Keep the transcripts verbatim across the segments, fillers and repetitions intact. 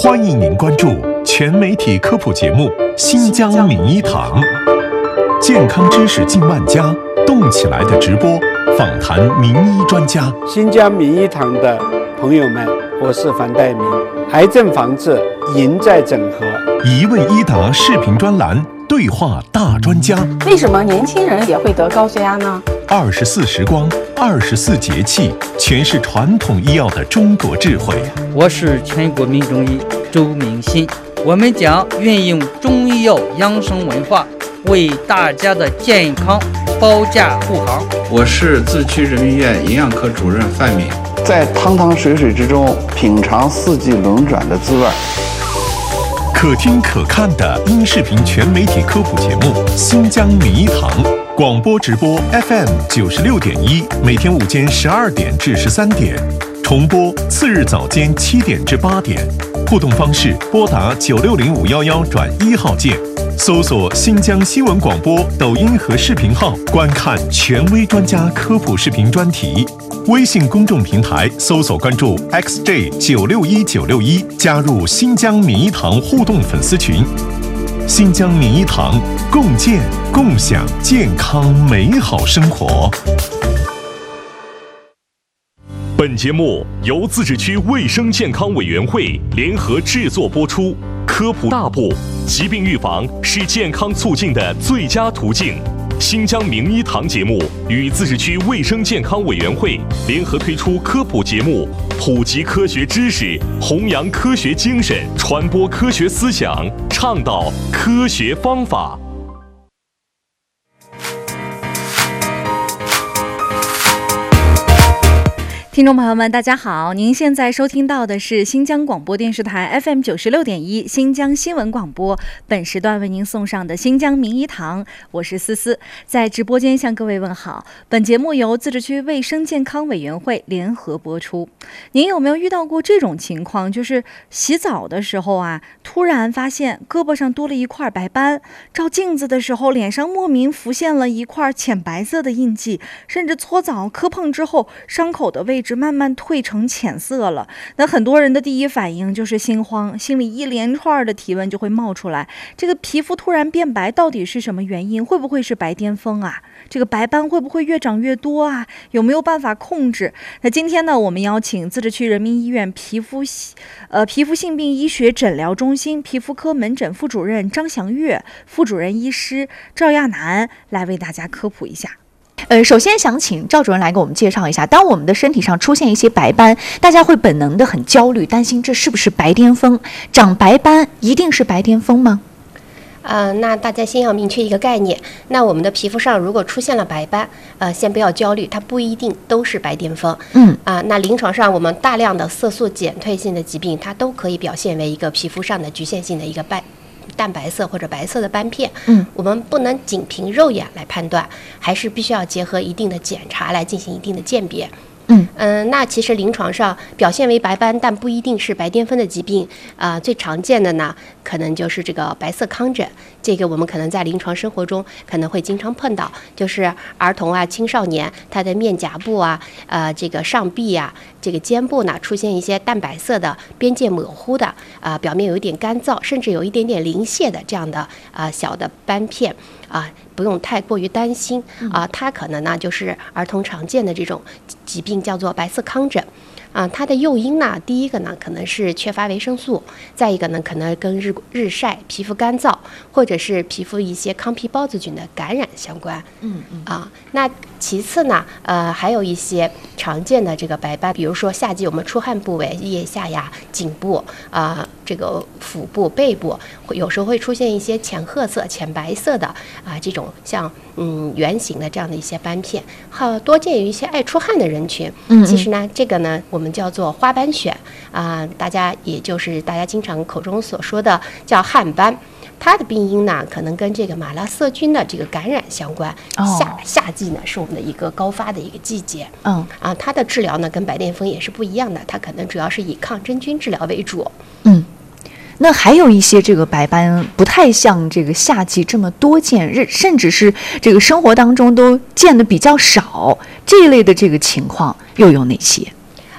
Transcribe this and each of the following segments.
欢迎您关注全媒体科普节目《新疆名医堂》，健康知识进万家，动起来的直播，访谈名医专家。 新疆名医堂的朋友们，我是樊岱明。癌症防治赢在整合， 一问一答视频专栏，对话大专家。 为什么年轻人也会得高血压呢？ 二十四时光，二十四节气，全是传统医药的中国智慧。 我是全国名中医周明新，我们将运用中医药养生文化，为大家的健康保驾护航。 我是自区人民医院营养科主任范敏， 在汤汤水水之中品尝四季轮转的滋味。 可听可看的音视频全媒体科普节目《新疆名医堂》，广播直播 F M 九十六点一，每天午间十二点至十三点，重播次日早间七点至八点。互动方式：拨打九六零五幺幺转一号键，搜索新疆新闻广播抖音和视频号，观看权威专家科普视频专题。微信公众平台搜索关注 X J 九六一九六一，加入新疆名医堂互动粉丝群。新疆名医堂，共建共享健康美好生活。 本节目由自治区卫生健康委员会联合制作播出，科普大步，疾病预防是健康促进的最佳途径。新疆名医堂节目与自治区卫生健康委员会联合推出科普节目，普及科学知识，弘扬科学精神，传播科学思想，倡导科学方法。 听众朋友们，大家好！您现在收听到的是新疆广播电视台 F M 九十六点一新疆新闻广播，本时段为您送上的新疆名医堂，我是思思，在直播间向各位问好。本节目由自治区卫生健康委员会联合播出。您有没有遇到过这种情况？就是洗澡的时候啊，突然发现胳膊上多了一块白斑，照镜子的时候，脸上莫名浮现了一块浅白色的印记，甚至搓澡磕碰之后，伤口的位置慢慢褪成浅色了。那很多人的第一反应就是心慌，心里一连串的提问就会冒出来，这个皮肤突然变白到底是什么原因？会不会是白癜风啊？这个白斑会不会越长越多啊？有没有办法控制？那今天呢，我们邀请自治区人民医院皮肤呃皮肤性病医学诊疗中心皮肤科门诊副主任张祥月、副主任医师赵亚楠来为大家科普一下。 呃，首先想请赵主任来给我们介绍一下，当我们的身体上出现一些白斑，大家会本能的很焦虑，担心这是不是白癜风？长白斑一定是白癜风吗？ 呃，那大家先要明确一个概念，那我们的皮肤上如果出现了白斑，呃，先不要焦虑，它不一定都是白癜风。嗯啊、呃，那临床上我们大量的色素减退性的疾病，它都可以表现为一个皮肤上的局限性的一个斑。淡白色或者白色的斑片，嗯，我们不能仅凭肉眼来判断，还是必须要结合一定的检查来进行一定的鉴别。嗯嗯、呃，那其实临床上表现为白斑但不一定是白癜风的疾病，啊、呃，最常见的呢，可能就是这个白色糠疹。这个我们可能在临床生活中可能会经常碰到，就是儿童啊、青少年，他的面颊部啊、呃，这个上臂啊、这个肩部呢，出现一些淡白色的、边界模糊的，啊、呃，表面有一点干燥，甚至有一点点鳞屑的这样的啊、呃、小的斑片。啊，不用太过于担心啊，它可能呢就是儿童常见的这种疾病，叫做白色糠疹。啊，它的诱因呢，第一个呢可能是缺乏维生素，再一个呢可能跟日日晒、皮肤干燥，或者是皮肤一些糠皮孢子菌的感染相关。嗯嗯。啊，那其次呢，呃，还有一些常见的这个白斑，比如说夏季我们出汗部位，腋下呀、颈部啊、呃，这个腹部、背部，有时候会出现一些浅褐色、浅白色的啊、呃、这种像嗯圆形的这样的一些斑片，好多见于一些爱出汗的人群。嗯。其实呢，这个呢我们。我们叫做花斑癣啊、呃，大家也就是大家经常口中所说的叫汗斑，它的病因呢可能跟这个马拉色菌的这个感染相关。哦、夏夏季呢是我们的一个高发的一个季节。嗯啊，它的治疗呢跟白癜风也是不一样的，它可能主要是以抗真菌治疗为主。嗯。 那还有一些这个白斑不太像这个夏季这么多见，甚至是这个生活当中都见的比较少，这一类的这个情况又有哪些？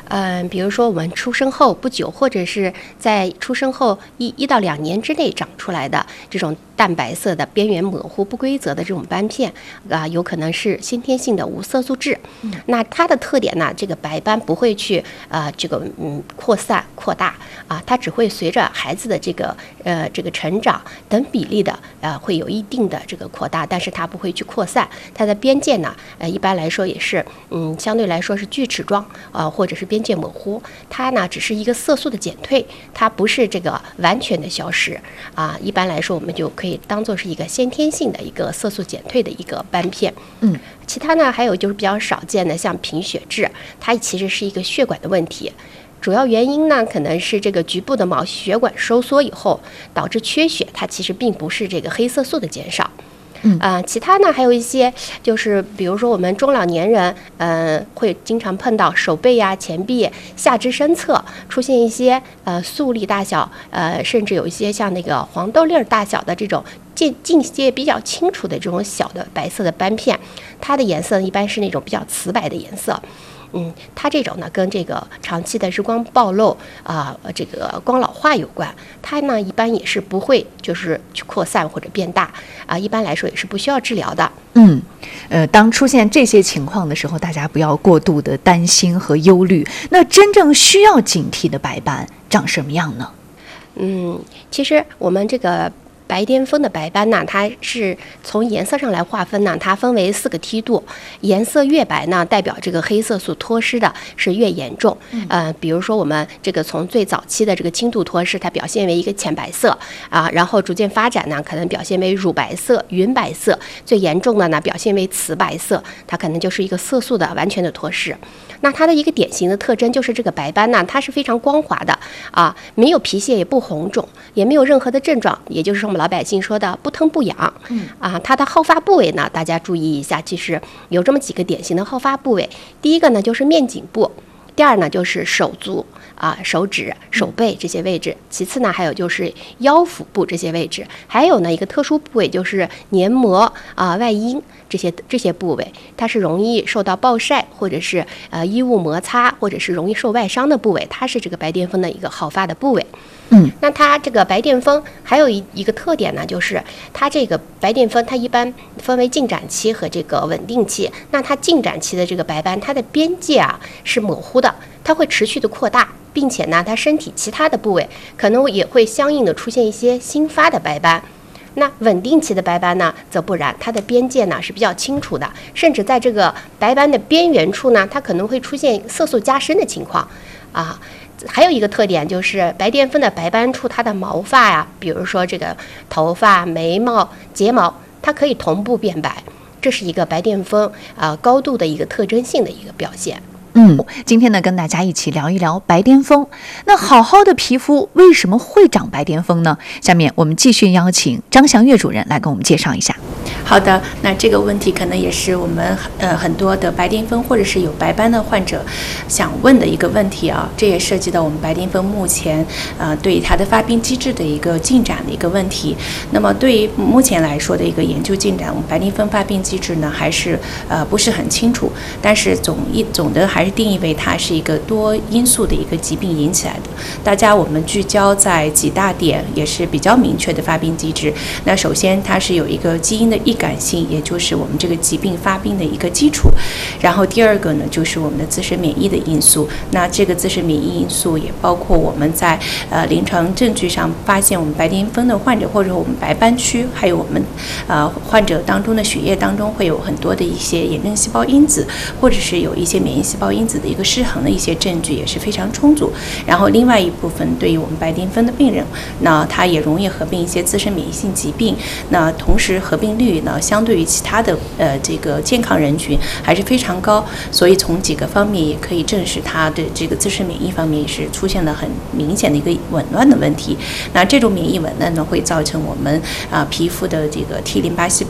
嗯、呃，比如说我们出生后不久，或者是在出生后一一到两年之内长出来的这种淡白色的边缘模糊不规则的这种斑片啊，有可能是先天性的无色素痣。嗯、那它的特点呢，这个白斑不会去呃这个嗯扩散扩大啊，它只会随着孩子的这个呃这个成长等比例的呃会有一定的这个扩大，但是它不会去扩散。它的边界呢，呃一般来说也是嗯相对来说是锯齿状啊、呃，或者是边界模糊。它呢只是一个色素的减退，它不是这个完全的消失啊。一般来说，我们就可以当做是一个先天性的一个色素减退的一个斑片。嗯，其他呢还有就是比较少见的，像贫血痣，它其实是一个血管的问题。主要原因呢，可能是这个局部的毛细血管收缩以后导致缺血，它其实并不是这个黑色素的减少。嗯啊、呃，其他呢还有一些，就是比如说我们中老年人，嗯、呃，会经常碰到手背呀、前臂、下肢身侧出现一些呃粟粒大小，呃，甚至有一些像那个黄豆粒儿大小的这种间近接比较清楚的这种小的白色的斑片，它的颜色一般是那种比较瓷白的颜色。嗯，它这种呢跟这个长期的日光暴露啊、呃，这个光老化有关。它呢一般也是不会就是去扩散或者变大啊、呃，一般来说也是不需要治疗的。 嗯，呃，当出现这些情况的时候，大家不要过度的担心和忧虑。那真正需要警惕的白斑长什么样呢？ 嗯，其实我们这个白癜风的白斑呢，它是从颜色上来划分呢，它分为四个梯度，颜色越白呢，代表这个黑色素脱失的是越严重。嗯、呃，比如说我们这个从最早期的这个轻度脱失，它表现为一个浅白色啊，然后逐渐发展呢，可能表现为乳白色、云白色，最严重的呢表现为瓷白色，它可能就是一个色素的完全的脱失。那它的一个典型的特征就是这个白斑呢，它是非常光滑的啊，没有皮屑，也不红肿，也没有任何的症状，也就是我们老百姓说的不疼不痒。嗯啊，它的好发部位呢，大家注意一下，其实有这么几个典型的好发部位。第一个呢就是面颈部，第二呢就是手足啊、手指、手背这些位置，其次呢还有就是腰腹部这些位置，还有呢一个特殊部位就是黏膜啊、外阴这些这些部位，它是容易受到暴晒或者是呃衣物摩擦或者是容易受外伤的部位，它是这个白癜风的一个好发的部位。嗯，那它这个白癜风还有一一个特点呢，就是它这个白癜风它一般分为进展期和这个稳定期。那它进展期的这个白斑，它的边界啊是模糊的，它会持续的扩大，并且呢，它身体其他的部位可能也会相应的出现一些新发的白斑。那稳定期的白斑呢，则不然，它的边界呢是比较清楚的，甚至在这个白斑的边缘处呢，它可能会出现色素加深的情况啊。还有一个特点就是白癜风的白斑处，它的毛发呀，比如说这个头发、眉毛、睫毛，它可以同步变白，这是一个白癜风啊、呃、高度的一个特征性的一个表现。 嗯，今天呢，跟大家一起聊一聊白癜风。那好好的皮肤为什么会长白癜风呢？下面我们继续邀请张祥月主任来跟我们介绍一下。 好的，那这个问题可能也是我们呃很多的白癜风或者是有白斑的患者想问的一个问题啊，这也涉及到我们白癜风目前呃对它的发病机制的一个进展的一个问题。那么对于目前来说的一个研究进展，我们白癜风发病机制呢还是呃不是很清楚，但是总一总的还是定义为它是一个多因素的一个疾病引起来的。大家我们聚焦在几大点，也是比较明确的发病机制。那首先它是有一个基因的易感性，也就是我们这个疾病发病的一个基础。然后第二个呢，就是我们的自身免疫的因素。那这个自身免疫因素也包括我们在呃临床证据上发现，我们白癜风的患者或者我们白斑区，还有我们呃患者当中的血液当中会有很多的一些炎症细胞因子，或者是有一些免疫细胞因子的一个失衡的一些证据也是非常充足。然后另外一部分对于我们白癜风的病人，那他也容易合并一些自身免疫性疾病，那同时合并率呢相对于其他的呃这个健康人群还是非常高，所以从几个方面也可以证实他的这个自身免疫方面是出现了很明显的一个紊乱的问题。那这种免疫紊乱呢会造成我们啊、呃、皮肤的这个 T 淋巴细